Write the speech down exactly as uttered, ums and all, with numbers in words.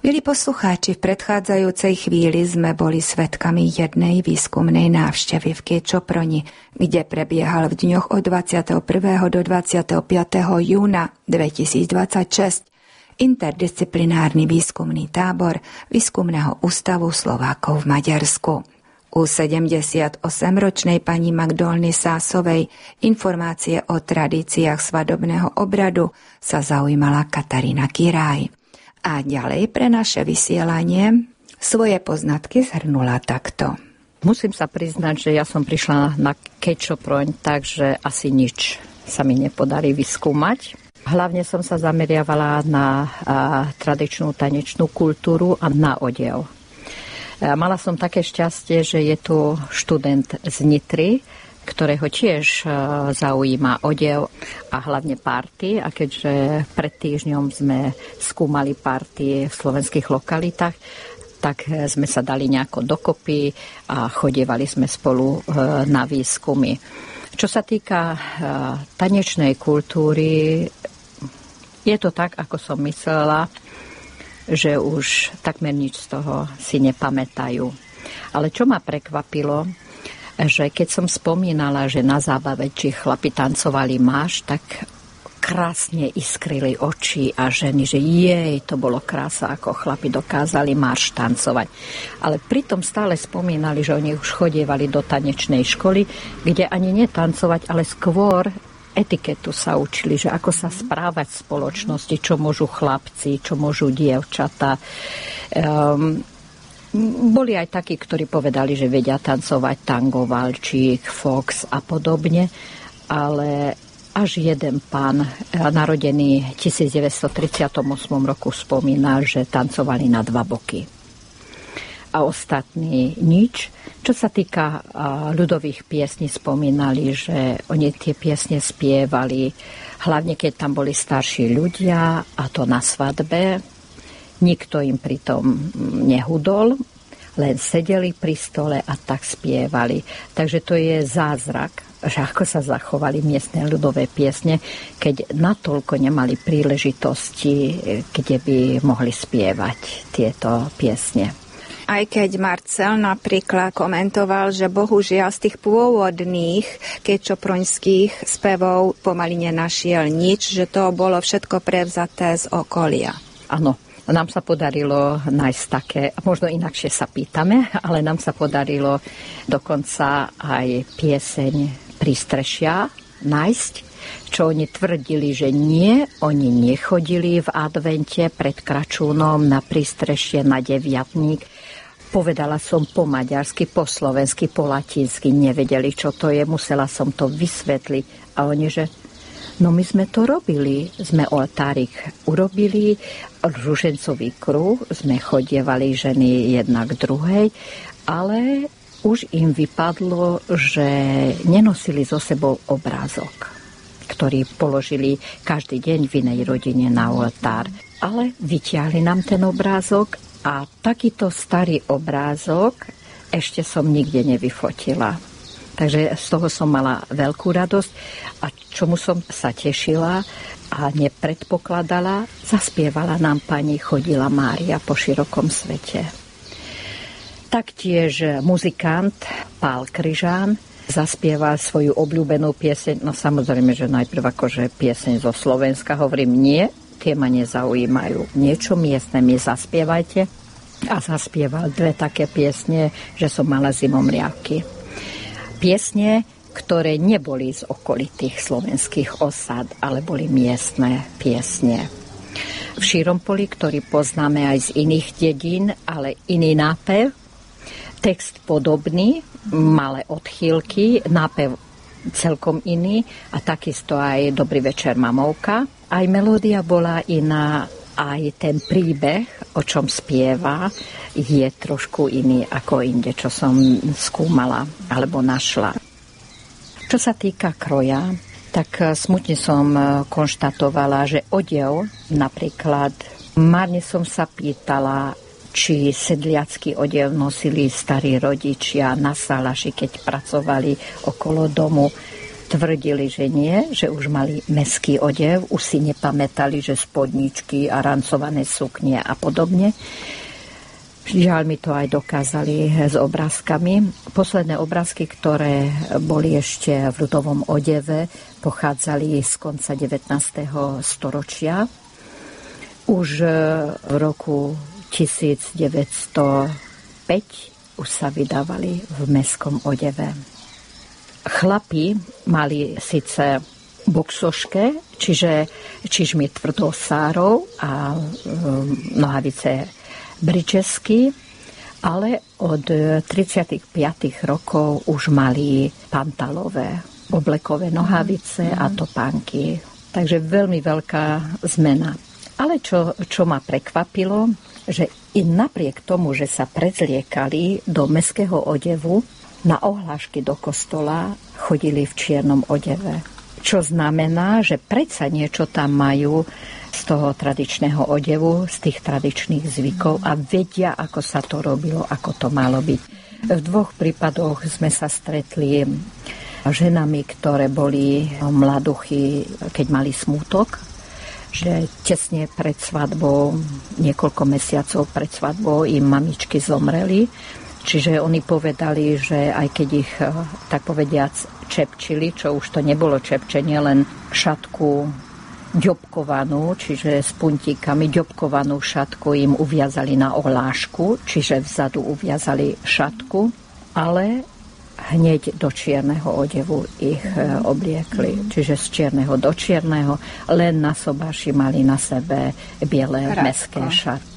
Milí poslucháči, v predchádzajúcej chvíli sme boli svedkami jednej výskumnej návštevy v Kéčoproni, kde prebiehal v dňoch od dvadsiateho prvého do dvadsiateho piateho júna dvetisícdvadsaťšesť interdisciplinárny výskumný tábor Výskumného ústavu Slovákov v Maďarsku. U sedemdesiatosemročnej pani Magdolny Sásovej informácie o tradíciách svadobného obradu sa zaujímala Katarína Kiraj. A ďalej pre naše vysielanie svoje poznatky zhrnula takto. Musím sa priznať, že ja som prišla na Kéčoproň, takže asi nič sa mi nepodarí vyskúmať. Hlavne som sa zameriavala na a, tradičnú tanečnú kultúru a na odev. A mala som také šťastie, že je tu študent z Nitry, ktorého tiež zaujíma odev a hlavne party. A keďže pred týždňom sme skúmali party v slovenských lokalitách, tak sme sa dali nejako dokopy a chodievali sme spolu na výskumy. Čo sa týka tanečnej kultúry, je to tak, ako som myslela, že už takmer nič z toho si nepamätajú. Ale čo ma prekvapilo, že keď som spomínala, že na zábave, či chlapi tancovali máš, tak krásne iskrili oči a ženy, že jej, to bolo krása, ako chlapi dokázali marš tancovať. Ale pritom stále spomínali, že oni už chodievali do tanečnej školy, kde ani netancovať, ale skôr etiketu sa učili, že ako sa správať v spoločnosti, čo môžu chlapci, čo môžu dievčatá. Um, Boli aj takí, ktorí povedali, že vedia tancovať tango, valčík, fox a podobne, ale až jeden pán, narodený v devätnásťtridsiatom ôsmom roku, spomína, že tancovali na dva boky. A ostatní nič. Čo sa týka ľudových piesní, spomínali, že oni tie piesne spievali, hlavne keď tam boli starší ľudia, a to na svadbe. Nikto im pritom nehudol, len sedeli pri stole a tak spievali. Takže to je zázrak, že ako sa zachovali miestne ľudové piesne, keď natoľko nemali príležitosti, kde by mohli spievať tieto piesne. Aj keď Marcel napríklad komentoval, že bohužiaľ z tých pôvodných kéčoproňských spevov pomaly nenašiel nič, že to bolo všetko prevzaté z okolia. Áno. Nám sa podarilo nájsť také, možno inakšie sa pýtame, ale nám sa podarilo dokonca aj pieseň Prístrešia nájsť, čo oni tvrdili, že nie, oni nechodili v advente pred Kračúnom na prístrešie, na deviatník. Povedala som po maďarsky, po slovensky, po latinsky, nevedeli, čo to je, musela som to vysvetliť. A oni, že no my sme to robili, sme oltárik urobili, ružencový kruh, sme chodievali ženy jedna k druhej, ale už im vypadlo, že nenosili so sebou obrázok, ktorý položili každý deň v inej rodine na oltár. Ale vyťahli nám ten obrázok a takýto starý obrázok ešte som nikde nevyfotila. Takže z toho som mala veľkú radosť a čomu som sa tešila a nepredpokladala, zaspievala nám pani Chodila Mária po širokom svete. Taktiež muzikant Pál Kryžán zaspieval svoju obľúbenú pieseň, no samozrejme, že najprv akože pieseň zo Slovenska, hovorím nie, tie ma nezaujímajú, niečo miestne mi zaspievajte a zaspieval dve také piesne, že som mala zimomriavky. Piesne, ktoré neboli z okolitých slovenských osad, ale boli miestne piesne. V Širompoli, ktorý poznáme aj z iných dedín, ale iný nápev, text podobný, malé odchýlky, nápev celkom iný a takisto aj Dobrý večer, mamovka. Aj melódia bola iná, aj ten príbeh, o čom spieva, je trošku iný ako inde, čo som skúmala alebo našla. Čo sa týka kroja, tak smutne som konštatovala, že odev, napríklad, márne som sa pýtala, či sedliacky odev nosili starí rodičia na salaši, keď pracovali okolo domu. tvrdili, že nie, že už mali mestský odev, už si nepamätali, že spodničky a rancované suknie a podobne. Žiaľ mi to aj dokázali s obrázkami. Posledné obrázky, ktoré boli ešte v ľudovom odeve, pochádzali z konca devätnásteho storočia. Už v roku devätnásťstopäť už sa vydávali v mestskom odeve. Chlapi mali síce boksoške, čiže čižmy tvrdosárov a nohavice bričesky, ale od tridsiatich piatich rokov už mali pantalové, oblekové nohavice a topánky. Takže veľmi veľká zmena. Ale čo, čo ma prekvapilo, že i napriek tomu, že sa prezliekali do mestského odevu, na ohlášky do kostola chodili v čiernom odeve. Čo znamená, že predsa niečo tam majú z toho tradičného odevu, z tých tradičných zvykov a vedia, ako sa to robilo, ako to malo byť. V dvoch prípadoch sme sa stretli ženami, ktoré boli mladuchy, keď mali smútok, že tesne pred svadbou, niekoľko mesiacov pred svadbou im mamičky zomreli. Čiže oni povedali, že aj keď ich, tak povediac, čepčili, čo už to nebolo čepčenie, len šatku ďobkovanú, čiže s puntíkami ďobkovanú šatku im uviazali na ohlášku, čiže vzadu uviazali šatku, ale hneď do čierneho odevu ich obliekli. Čiže z čierneho do čierneho, len na sobáši mali na sebe biele mestské šaty.